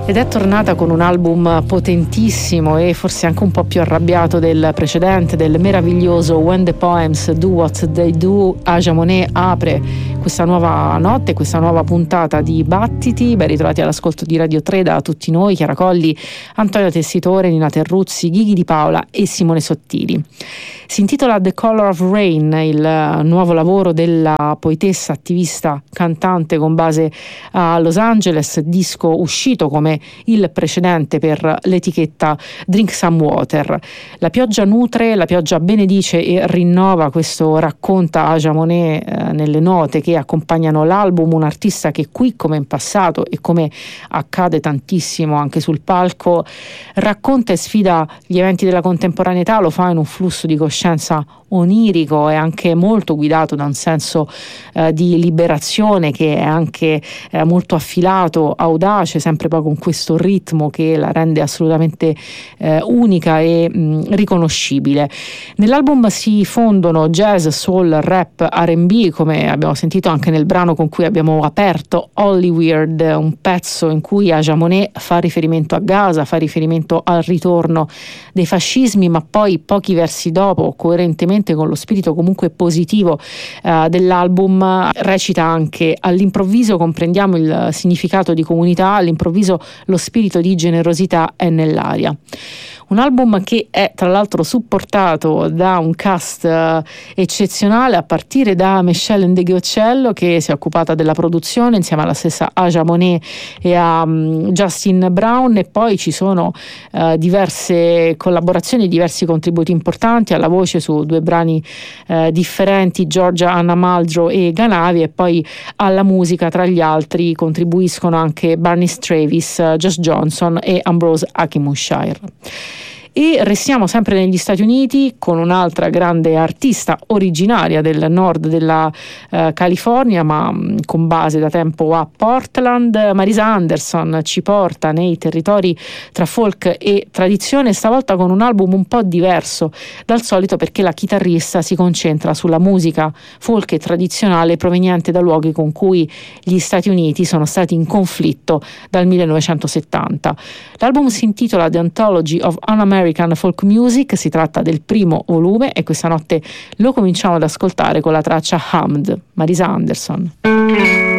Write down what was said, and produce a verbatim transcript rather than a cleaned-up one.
Ed è tornata con un album potentissimo e forse anche un po' più arrabbiato del precedente, del meraviglioso When the Poems Do What They Do. Aja Monet apre questa nuova notte, questa nuova puntata di Battiti. Ben ritrovati all'ascolto di Radio tre da tutti noi, Chiara Colli, Antonio Tessitore, Nina Terruzzi, Ghighi Di Paola e Simone Sottili. Si intitola The Color of Rain, il nuovo lavoro della poetessa, attivista, cantante con base a Los Angeles, disco uscito come il precedente per l'etichetta Drink Some Water. La pioggia nutre, la pioggia benedice e rinnova, questo racconta Aja Monet eh, nelle note che accompagnano l'album, un artista che qui come in passato e come accade tantissimo anche sul palco racconta e sfida gli eventi della contemporaneità, lo fa in un flusso di coscienza onirico e anche molto guidato da un senso eh, di liberazione che è anche eh, molto affilato, audace, sempre poi con questo ritmo che la rende assolutamente eh, unica e mh, riconoscibile. Nell'album si fondono jazz, soul, rap, R and B, come abbiamo sentito anche nel brano con cui abbiamo aperto Hollyweird, un pezzo in cui Aja Monet fa riferimento a Gaza, fa riferimento al ritorno dei fascismi, ma poi pochi versi dopo, coerentemente con lo spirito comunque positivo eh, dell'album, recita anche: all'improvviso comprendiamo il significato di comunità, all'improvviso lo spirito di generosità è nell'aria. Un album che è tra l'altro supportato da un cast uh, eccezionale, a partire da Michelle Ndegeocello, che si è occupata della produzione insieme alla stessa Aja Monet e a um, Justin Brown, e poi ci sono uh, diverse collaborazioni, diversi contributi importanti alla voce su due brani uh, differenti, Georgia Anna Muldrow e Ganavi, e poi alla musica tra gli altri contribuiscono anche Barney Stravis, uh, Josh Johnson e Ambrose Akinmusire. E restiamo sempre negli Stati Uniti con un'altra grande artista originaria del nord della eh, California, ma mh, con base da tempo a Portland. Marisa Anderson ci porta nei territori tra folk e tradizione, stavolta con un album un po' diverso dal solito, perché la chitarrista si concentra sulla musica folk e tradizionale proveniente da luoghi con cui gli Stati Uniti sono stati in conflitto dal millenovecentosettanta. L'album si intitola The Anthology of Un-American Folk Music, si tratta del primo volume e questa notte lo cominciamo ad ascoltare con la traccia Hummed, Marisa Anderson.